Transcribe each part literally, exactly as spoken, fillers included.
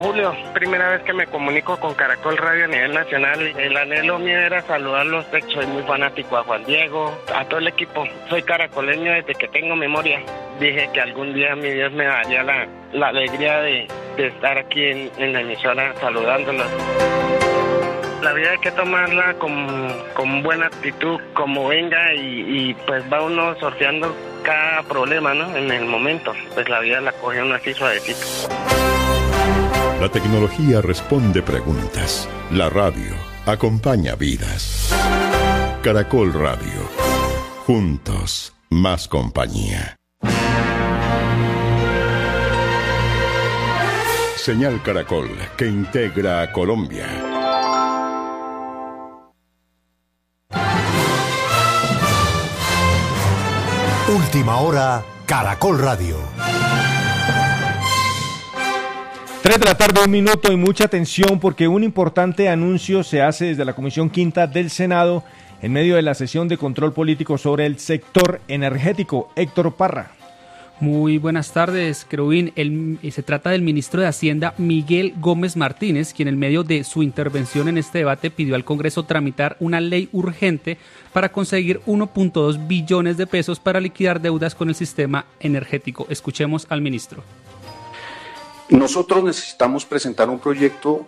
Julio, primera vez que me comunico con Caracol Radio a nivel nacional. El anhelo mío era saludarlos. Soy muy fanático a Juan Diego, a todo el equipo. Soy caracoleño desde que tengo memoria. Dije que algún día mi Dios me daría la, la alegría de, de estar aquí en, en la emisora saludándolos. La vida hay que tomarla con, con buena actitud, como venga, y, y pues va uno sorteando cada problema, ¿no? En el momento, pues la vida la coge uno así suavecito. La tecnología responde preguntas. La radio acompaña vidas. Caracol Radio. Juntos, más compañía. Señal Caracol, que integra a Colombia. Última hora, Caracol Radio. Tres de la tarde, un minuto, y mucha atención porque un importante anuncio se hace desde la Comisión Quinta del Senado en medio de la sesión de control político sobre el sector energético. Héctor Parra. Muy buenas tardes, Querubín. El, se trata del ministro de Hacienda, Miguel Gómez Martínez, quien en medio de su intervención en este debate pidió al Congreso tramitar una ley urgente para conseguir uno punto dos billones de pesos para liquidar deudas con el sistema energético. Escuchemos al ministro. Nosotros necesitamos presentar un proyecto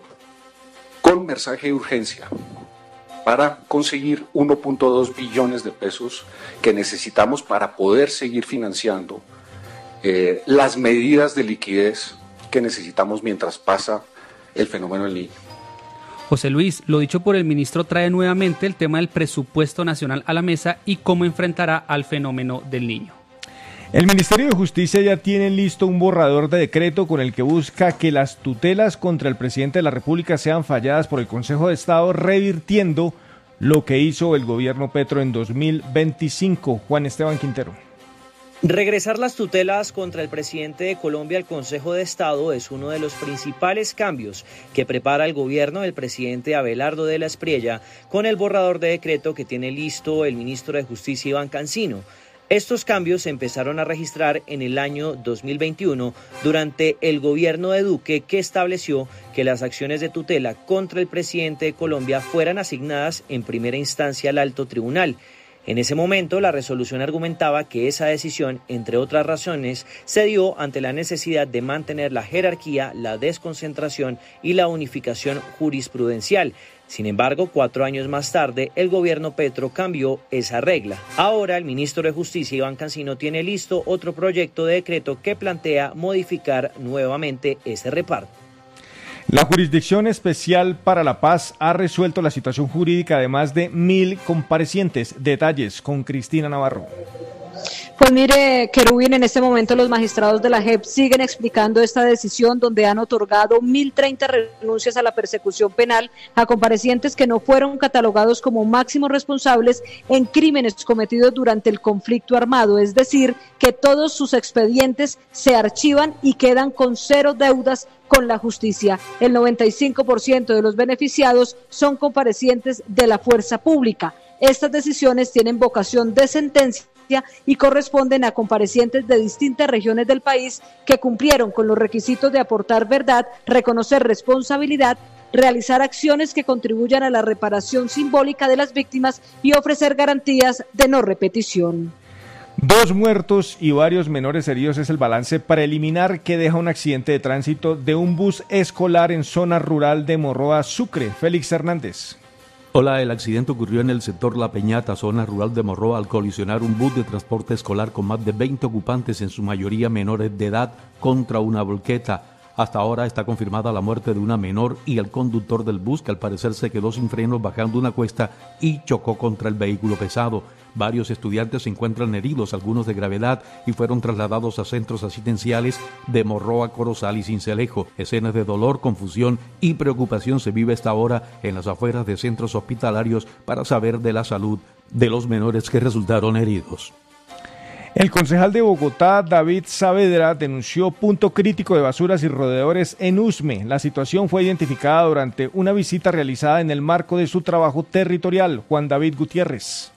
con mensaje de urgencia para conseguir uno punto dos billones de pesos que necesitamos para poder seguir financiando eh, las medidas de liquidez que necesitamos mientras pasa el fenómeno del Niño. José Luis, lo dicho por el ministro trae nuevamente el tema del presupuesto nacional a la mesa y cómo enfrentará al fenómeno del Niño. El Ministerio de Justicia ya tiene listo un borrador de decreto con el que busca que las tutelas contra el presidente de la República sean falladas por el Consejo de Estado, revirtiendo lo que hizo el gobierno Petro en dos mil veinticinco. Juan Esteban Quintero. Regresar las tutelas contra el presidente de Colombia al Consejo de Estado es uno de los principales cambios que prepara el gobierno del presidente Abelardo de la Espriella con el borrador de decreto que tiene listo el ministro de Justicia Iván Cancino. Estos cambios se empezaron a registrar en el año dos mil veintiuno durante el gobierno de Duque, que estableció que las acciones de tutela contra el presidente de Colombia fueran asignadas en primera instancia al alto tribunal. En ese momento, la resolución argumentaba que esa decisión, entre otras razones, se dio ante la necesidad de mantener la jerarquía, la desconcentración y la unificación jurisprudencial. Sin embargo, cuatro años más tarde, el gobierno Petro cambió esa regla. Ahora, el ministro de Justicia, Iván Cancino, tiene listo otro proyecto de decreto que plantea modificar nuevamente ese reparto. La Jurisdicción Especial para la Paz ha resuelto la situación jurídica de más de mil comparecientes. Detalles con Cristina Navarro. Pues mire, Querubín, en este momento los magistrados de la J E P siguen explicando esta decisión donde han otorgado mil treinta renuncias a la persecución penal a comparecientes que no fueron catalogados como máximos responsables en crímenes cometidos durante el conflicto armado, es decir, que todos sus expedientes se archivan y quedan con cero deudas con la justicia. El noventa y cinco por ciento de los beneficiados son comparecientes de la fuerza pública. Estas decisiones tienen vocación de sentencia y corresponden a comparecientes de distintas regiones del país que cumplieron con los requisitos de aportar verdad, reconocer responsabilidad, realizar acciones que contribuyan a la reparación simbólica de las víctimas y ofrecer garantías de no repetición. Dos muertos y varios menores heridos es el balance preliminar que deja un accidente de tránsito de un bus escolar en zona rural de Morroa, Sucre. Félix Hernández. Hola, el accidente ocurrió en el sector La Peñata, zona rural de Morroa, al colisionar un bus de transporte escolar con más de veinte ocupantes, en su mayoría menores de edad, contra una volqueta. Hasta ahora está confirmada la muerte de una menor y el conductor del bus, que al parecer se quedó sin frenos bajando una cuesta y chocó contra el vehículo pesado. Varios estudiantes se encuentran heridos, algunos de gravedad, y fueron trasladados a centros asistenciales de Morroa, Corozal y Sincelejo. Escenas de dolor, confusión y preocupación se vive esta hora en las afueras de centros hospitalarios para saber de la salud de los menores que resultaron heridos. El concejal de Bogotá, David Saavedra, denunció punto crítico de basuras y roedores en Usme. La situación fue identificada durante una visita realizada en el marco de su trabajo territorial. Juan David Gutiérrez.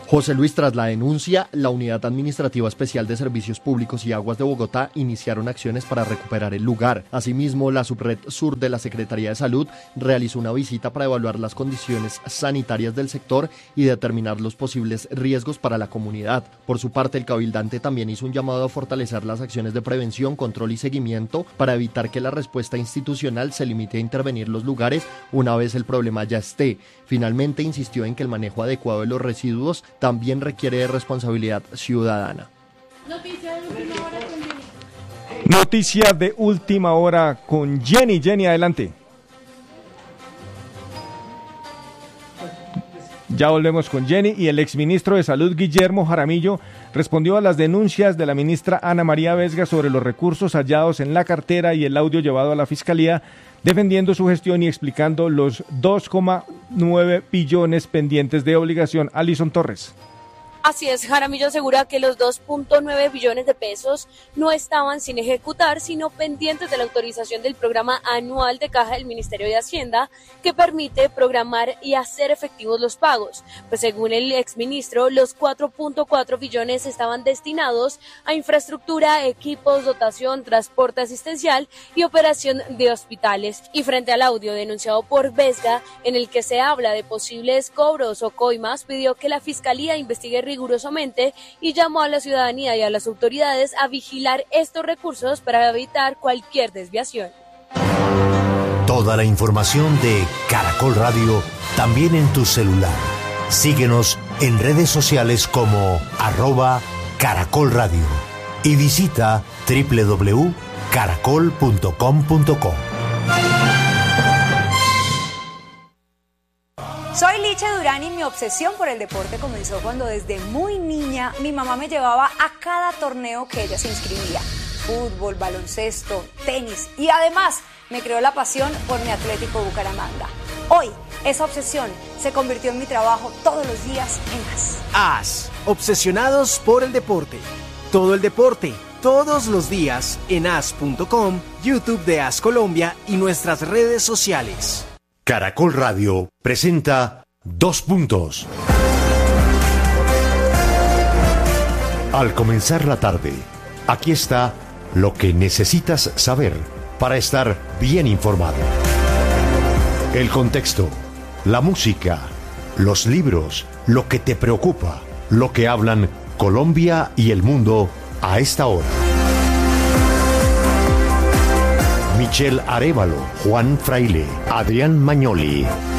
José Luis, tras la denuncia, la Unidad Administrativa Especial de Servicios Públicos y Aguas de Bogotá iniciaron acciones para recuperar el lugar. Asimismo, la Subred Sur de la Secretaría de Salud realizó una visita para evaluar las condiciones sanitarias del sector y determinar los posibles riesgos para la comunidad. Por su parte, el cabildante también hizo un llamado a fortalecer las acciones de prevención, control y seguimiento para evitar que la respuesta institucional se limite a intervenir los lugares una vez el problema ya esté. Finalmente, insistió en que el manejo adecuado de los residuos también requiere de responsabilidad ciudadana. Noticia de última hora con Jenny. Noticia de última hora con Jenny. Jenny, adelante. Ya volvemos con Jenny. Y el exministro de Salud, Guillermo Jaramillo, respondió a las denuncias de la ministra Ana María Vesga sobre los recursos hallados en la cartera y el audio llevado a la Fiscalía, defendiendo su gestión y explicando los dos coma nueve billones pendientes de obligación. Alison Torres. Así es, Jaramillo asegura que los dos punto nueve billones de pesos no estaban sin ejecutar, sino pendientes de la autorización del programa anual de caja del Ministerio de Hacienda, que permite programar y hacer efectivos los pagos. Pues según el exministro, los cuatro punto cuatro billones estaban destinados a infraestructura, equipos, dotación, transporte asistencial y operación de hospitales. Y frente al audio denunciado por Vesga, en el que se habla de posibles cobros o coimas, pidió que la Fiscalía investigue rigurosamente y llamó a la ciudadanía y a las autoridades a vigilar estos recursos para evitar cualquier desviación. Toda la información de Caracol Radio también en tu celular. Síguenos en redes sociales como arroba Caracol Radio y visita doble u doble u doble u punto caracol punto com punto co. Soy Licha Durán y mi obsesión por el deporte comenzó cuando desde muy niña mi mamá me llevaba a cada torneo que ella se inscribía. Fútbol, baloncesto, tenis y además me creó la pasión por mi Atlético Bucaramanga. Hoy esa obsesión se convirtió en mi trabajo todos los días en A S. A S, obsesionados por el deporte. Todo el deporte, todos los días en a s punto com, YouTube de A S Colombia y nuestras redes sociales. Caracol Radio presenta Dos Puntos. Al comenzar la tarde, aquí está lo que necesitas saber para estar bien informado. El contexto, la música, los libros, lo que te preocupa, lo que hablan Colombia y el mundo a esta hora. Michelle Arévalo, Juan Fraile, Adrián Magnoli,